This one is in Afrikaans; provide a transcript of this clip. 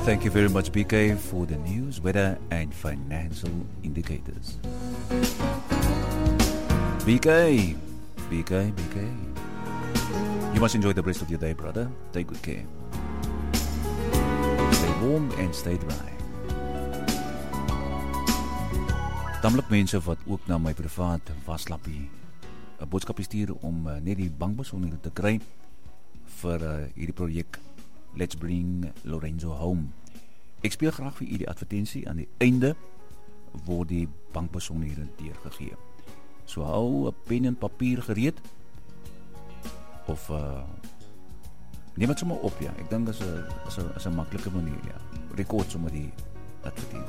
Thank you very much, BK, for the news, weather, and financial indicators. BK. You must enjoy the rest of your day, brother. Take good care. Stay warm and stay dry. Tamelijk mense wat ook na my privaat waslappie 'n boodskap stuur om net die bankbesonderhede te kry vir hierdie projek Let's Bring Lorenzo Home. Ek speel graag vir u die advertensie. Aan die einde word die bankbesonderhede deurgegee. So hou 'n pen en papier gereed of neem dit sommer op, ja. Ek dink is 'n maklike manier, ja. Rekord sommer die advertensie.